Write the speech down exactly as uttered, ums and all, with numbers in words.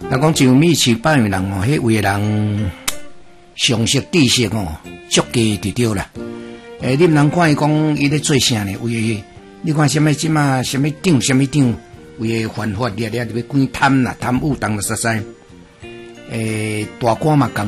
若讲上米市百万人哦，迄位人常识知识哦，足低伫着啦。诶、欸，你毋通看伊讲伊咧做啥呢？为你看什么即嘛，什么长什么长，为犯法掠掠就要关贪啦，贪污当了实在。诶、欸，大官嘛讲。